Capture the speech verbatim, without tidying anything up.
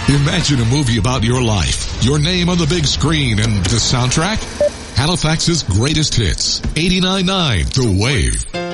Imagine a movie about your life, your name on the big screen, and the soundtrack? Halifax's greatest hits. eighty-nine point nine The Wave.